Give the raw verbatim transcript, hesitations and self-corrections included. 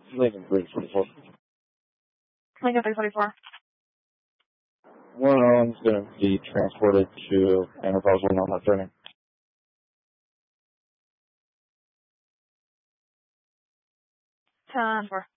Lincoln three twenty-four. Lincoln three twenty-four. One oh one's going to be transported to Enterprise one on that training. ten four.